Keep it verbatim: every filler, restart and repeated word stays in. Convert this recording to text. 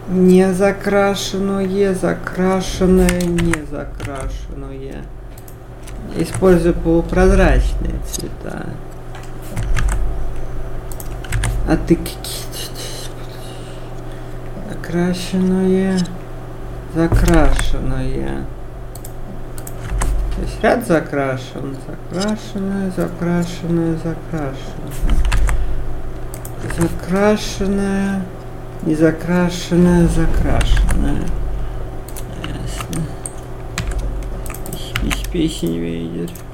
Не закрашенное, закрашенное, не закрашенное. Использую полупрозрачные цвета. А ты какие-то... Закрашенное, закрашенное. То есть ряд закрашен, закрашенное, закрашенное, закрашенное. Закрашенное, не закрашенное, закрашенное. Ясно. Пись, пись, песень видит.